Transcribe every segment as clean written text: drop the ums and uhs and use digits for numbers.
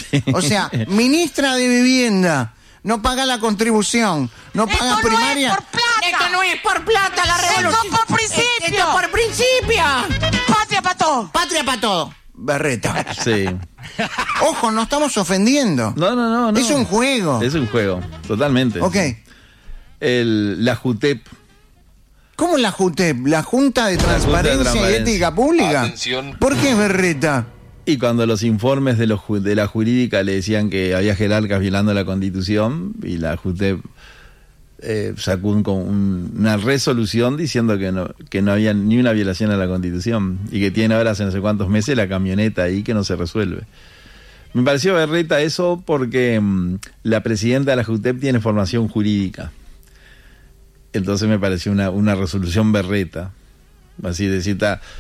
O sea, ministra de Vivienda, no paga la contribución, no paga Esto primaria. No es por plata. Esto no es por plata la revolución. Esto por principio. Esto es por principio. Patria para todo. Patria para todo. Berreta. Sí. Ojo, no estamos ofendiendo. No. Es un juego. Es un juego, totalmente. Ok. La JUTEP. ¿Cómo la JUTEP? ¿La Junta de Transparencia y Ética Pública? Atención. ¿Por qué es berreta? Y cuando los informes de la jurídica le decían que había jerarcas violando la Constitución, y la JUTEP sacó una resolución diciendo que no había ni una violación a la Constitución, y que tiene ahora hace no sé cuántos meses la camioneta ahí que no se resuelve. Me pareció berreta eso porque la presidenta de la JUTEP tiene formación jurídica. Entonces me pareció una resolución berreta. Así decir,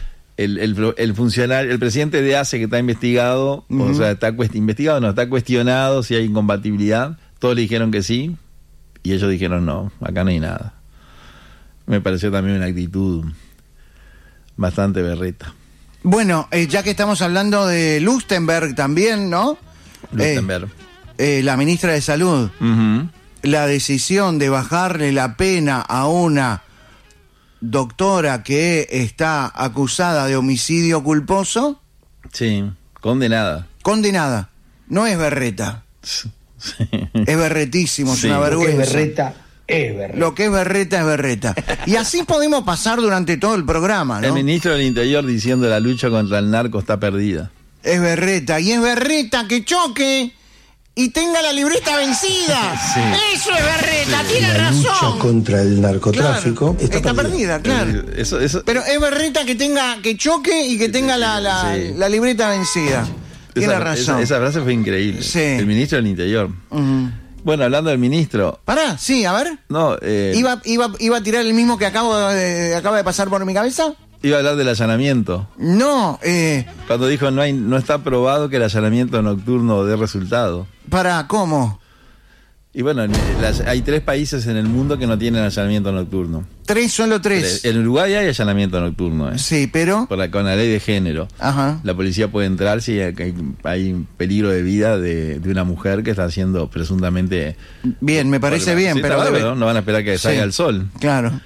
el funcionario, el presidente de ACE que está investigado, o sea, está investigado, no, está cuestionado si hay incompatibilidad. Todos le dijeron que sí, y ellos dijeron no, acá no hay nada. Me pareció también una actitud bastante berreta. Bueno, ya que estamos hablando de Lustenberg también, ¿no? Lustenberg. La ministra de Salud. Uh-huh. La decisión de bajarle la pena a una doctora que está acusada de homicidio culposo. Sí, condenada. Condenada. No es berreta. Sí. Es berretísimo, es Sí. una vergüenza. Lo que es berreta, es berreta. Lo que es berreta es berreta. Y así podemos pasar durante todo el programa, ¿no? El ministro del Interior diciendo la lucha contra el narco está perdida. Es berreta. Y es berreta que choque y tenga la libreta vencida. Sí. Eso es berreta, tiene La lucha razón. contra el narcotráfico Claro, está perdida, claro. Eso, Pero es berreta que choque y que tenga Sí. la libreta vencida. Tiene razón. Esa frase fue increíble. Sí. El ministro del Interior. Bueno, hablando del ministro. Pará, sí, a ver. No, ¿Iba a tirar el mismo que acaba de pasar por mi cabeza? iba a hablar del allanamiento. No, Cuando dijo no está probado que el allanamiento nocturno dé resultado. pará, ¿cómo? Y bueno, hay 3 países en el mundo que no tienen allanamiento nocturno. Solo tres. En Uruguay hay allanamiento nocturno, Sí, pero... con la ley de género. Ajá. La policía puede entrar si hay un peligro de vida de una mujer que está siendo presuntamente... Bien, me parece bien, Sí, pero... está debe- bárbaro, no van a esperar que Sí. salga el sol. Claro.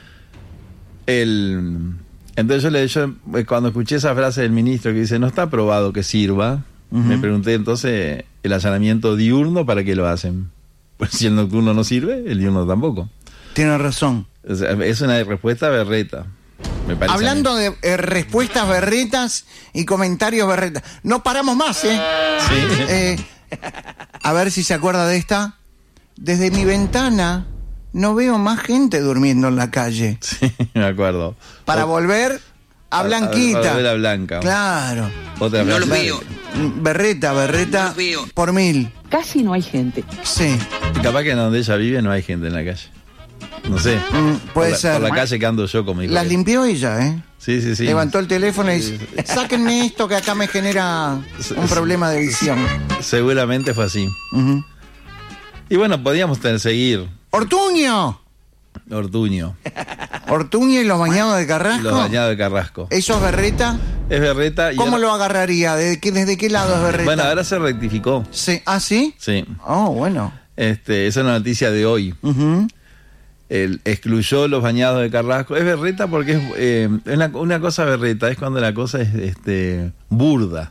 Entonces yo cuando escuché esa frase del ministro que dice no está probado que sirva, me pregunté entonces, ¿el allanamiento diurno para qué lo hacen? Pues si el nocturno no sirve, el diurno tampoco. Tiene razón. O sea, es una respuesta berreta, me parece. Hablando de respuestas berretas y comentarios berretas. No paramos más, ¿eh? Sí. A ver si se acuerda de esta. Desde mi ventana no veo más gente durmiendo en la calle. Sí, me acuerdo. Para volver a Blanquita. Para volver a Blanca. Claro. Otra No frase. los veo. Berreta No los veo. por 1000. Casi no hay gente. Sí. Capaz que en donde ella vive no hay gente en la calle. No sé. Puede ser. Por la calle que ando yo, como dijo. Las él. limpió ella, ¿eh? Sí. Levantó el teléfono y dice, sáquenme esto que acá me genera un problema de visión. Seguramente fue así. Ujú. Y bueno, podíamos seguir. ¡Ortuño! Ortuño. Ortuño y los bañados de Carrasco. Los bañados de Carrasco. ¿Eso es berreta? Es berreta. Y ¿Cómo ahora- lo agarraría? ¿Desde qué lado es berreta? Bueno, ahora se rectificó. Sí. ¿Ah, sí? Sí. Oh, bueno. Esa es una noticia de hoy. Ujú. Él excluyó los bañados de Carrasco. Es berreta porque es una cosa berreta, es cuando la cosa es burda.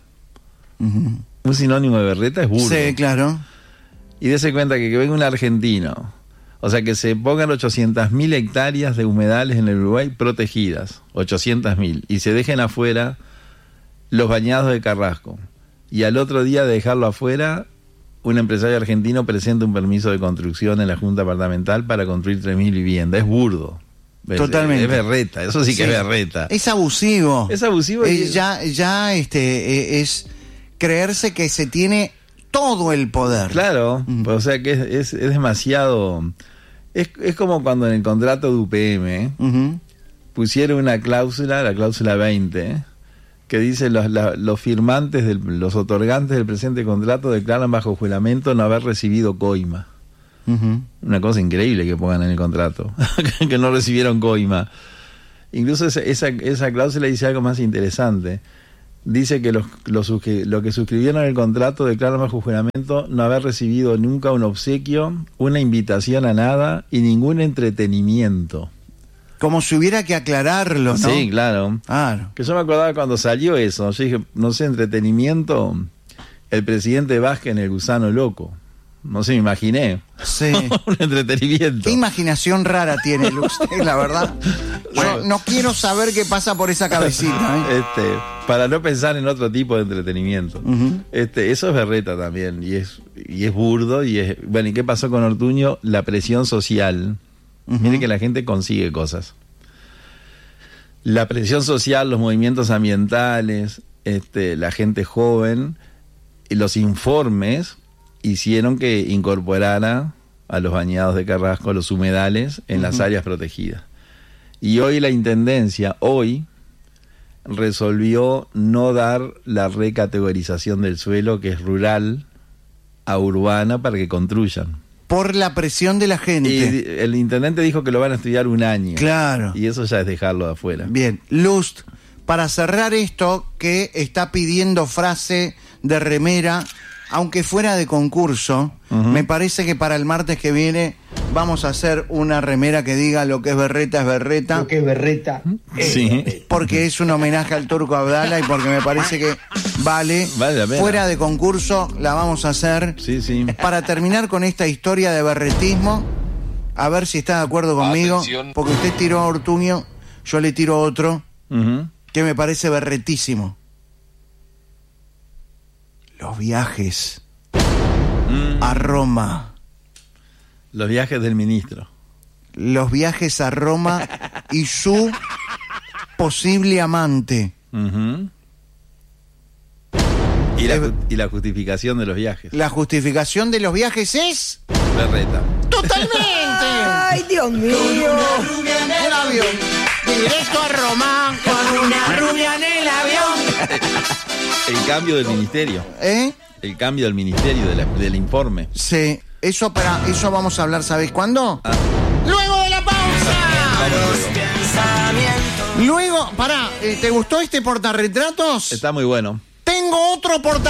Un sinónimo de berreta es burdo. Sí, claro. Y dése cuenta que venga un argentino, o sea, que se pongan 800.000 hectáreas de humedales en el Uruguay protegidas, 800.000, y se dejen afuera los bañados de Carrasco. Y al otro día de dejarlo afuera, un empresario argentino presenta un permiso de construcción en la Junta Departamental para construir 3.000 viviendas. Es burdo. Totalmente. Es berreta, eso sí que Sí. es berreta. Es abusivo. Es abusivo y- Ya es creerse que se tiene todo el poder. Claro, o sea que es demasiado... Es como cuando en el contrato de UPM Ujú. pusieron una cláusula, la cláusula 20, que dice los firmantes, los otorgantes del presente contrato declaran bajo juramento no haber recibido coima. Ujú. Una cosa increíble que pongan en el contrato, que no recibieron coima. Incluso esa cláusula dice algo más interesante. dice que lo que suscribieron el contrato declaran bajo juramento no haber recibido nunca un obsequio, una invitación a nada y ningún entretenimiento. Como si hubiera que aclararlo, ¿no? Sí, claro. Claro. Que yo me acordaba cuando salió eso. Yo dije, no sé, entretenimiento, el presidente Vázquez en El Gusano Loco. No sé, me imaginé. Sí. Un entretenimiento. Qué imaginación rara tiene usted, la verdad. Yo no quiero saber qué pasa por esa cabecita, ¿eh? Para no pensar en otro tipo de entretenimiento. Eso es berreta también, y es burdo, bueno, ¿y qué pasó con Ortuño? La presión social. Mire que la gente consigue cosas. La presión social, los movimientos ambientales, la gente joven, y los informes hicieron que incorporara a los bañados de Carrasco, los humedales, en las áreas protegidas. Y hoy la Intendencia, resolvió no dar la recategorización del suelo, que es rural, a urbana, para que construyan. Por la presión de la gente. Y el intendente dijo que lo van a estudiar un año. Claro. Y eso ya es dejarlo de afuera. Bien, Lust, para cerrar esto, que está pidiendo frase de remera, aunque fuera de concurso, me parece que para el martes que viene vamos a hacer una remera que diga lo que es berreta es berreta. Lo que es berreta es Sí. berreta. Porque es un homenaje al Turco Abdala y porque me parece que vale la pena. fuera de concurso la vamos a hacer. Sí, sí. Para terminar con esta historia de berretismo, a ver si está de acuerdo conmigo, Atención. porque usted tiró a Ortuño, yo le tiro otro que me parece berretísimo. Los viajes a Roma. Los viajes del ministro. Los viajes a Roma y su posible amante. Y la justificación de los viajes. La justificación de los viajes es... Berreta. ¡Totalmente! Ay, Dios mío. El avión. Directo a Roma con una rubia en el avión. El cambio del ministerio. ¿Eh? El cambio del ministerio, del informe. Sí. Eso vamos a hablar, ¿sabés cuándo? Luego de la pausa. Luego, pará, ¿te gustó este portarretratos? Está muy bueno. Tengo otro portarretratos.